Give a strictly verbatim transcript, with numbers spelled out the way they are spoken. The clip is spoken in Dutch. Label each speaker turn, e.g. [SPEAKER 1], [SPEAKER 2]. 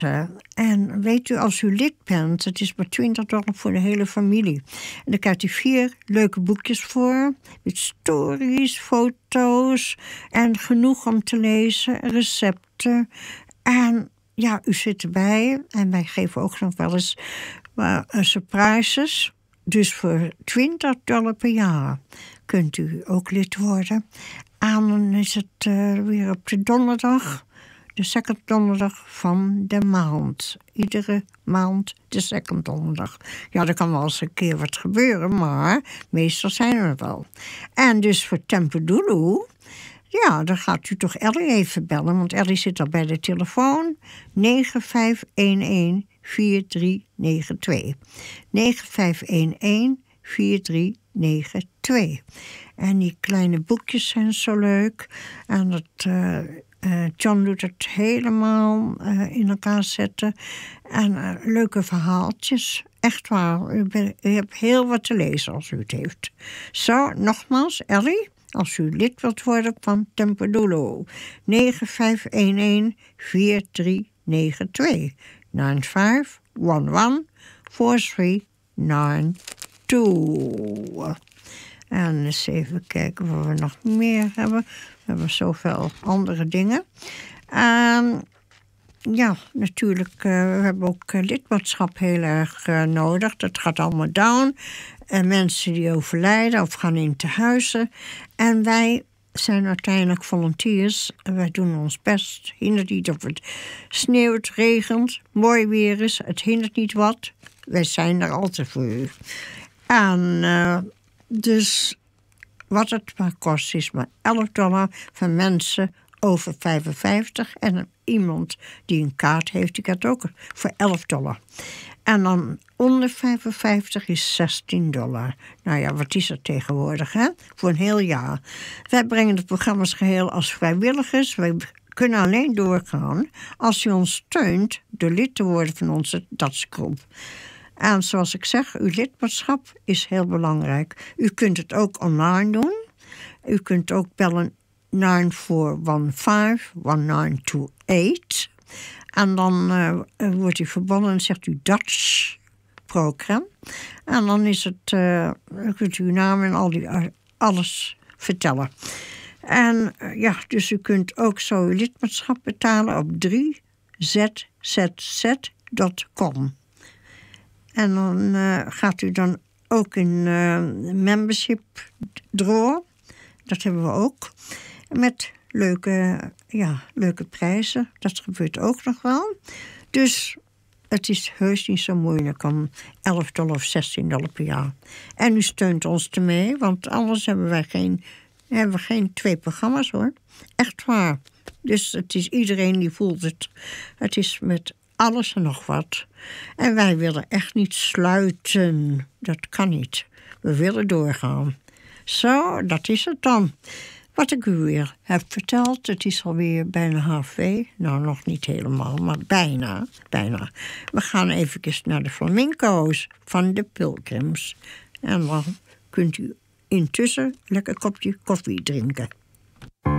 [SPEAKER 1] En weet u, als u lid bent, het is maar twintig dollar voor de hele familie. En dan krijgt u vier leuke boekjes voor. Met stories, foto's en genoeg om te lezen, recepten. En ja, u zit erbij. En wij geven ook nog wel eens uh, surprises. Dus voor twintig dollar per jaar kunt u ook lid worden. En dan is het uh, weer op de donderdag. De second donderdag van de maand. Iedere maand de second donderdag. Ja, er kan wel eens een keer wat gebeuren, maar meestal zijn we er wel. En dus voor Tempedulu, ja, dan gaat u toch Ellie even bellen, want Ellie zit al bij de telefoon. negen vijf een een vier drie negen twee. negen vijf een een vier drie negen twee. En die kleine boekjes zijn zo leuk. En dat... Uh, Uh, John doet het helemaal uh, in elkaar zetten. En uh, leuke verhaaltjes. Echt waar. U, ben, u hebt heel wat te lezen als u het heeft. Zo, nogmaals, Ellie, als u lid wilt worden van Tempedulu. negen vijf een een vier drie negen twee. nine five one one four three nine two. En eens even kijken wat we nog meer hebben. We hebben zoveel andere dingen. Uh, ja, natuurlijk, uh, we hebben ook uh, lidmaatschap heel erg uh, nodig. Dat gaat allemaal down. En mensen die overlijden of gaan in tehuizen. En wij zijn uiteindelijk volunteers. En wij doen ons best. Hindert niet of het sneeuwt, regent, mooi weer is. Het hindert niet wat. Wij zijn er altijd voor u. En uh, dus... Wat het maar kost is maar elf dollar van mensen over vijfenvijftig. En iemand die een kaart heeft, die gaat ook voor elf dollar. En dan onder vijfenvijftig is zestien dollar. Nou ja, wat is dat tegenwoordig, hè? Voor een heel jaar. Wij brengen de programma's geheel als vrijwilligers. Wij kunnen alleen doorgaan als u ons steunt door lid te worden van onze datsgroep. En zoals ik zeg, uw lidmaatschap is heel belangrijk. U kunt het ook online doen. U kunt ook bellen nine four one five one nine two eight. En dan uh, wordt u verbonden en zegt u Dutch program. En dan is het, uh, kunt u uw naam en al die, uh, alles vertellen. En uh, ja, dus u kunt ook zo uw lidmaatschap betalen op drie z z z dot com. En dan uh, gaat u dan ook in uh, membership draw. Dat hebben we ook. Met leuke, ja, leuke prijzen. Dat gebeurt ook nog wel. Dus het is heus niet zo moeilijk om elf dollar of zestien dollar per jaar. En u steunt ons ermee, want anders hebben wij geen, hebben we geen twee programma's hoor. Echt waar. Dus het is iedereen die voelt het. Het is met alles en nog wat. En wij willen echt niet sluiten. Dat kan niet. We willen doorgaan. Zo, dat is het dan. Wat ik u weer heb verteld, het is alweer bijna half twee. Nou, nog niet helemaal, maar bijna, bijna. We gaan even naar de flamenco's van de Pilgrims. En dan kunt u intussen lekker kopje koffie drinken.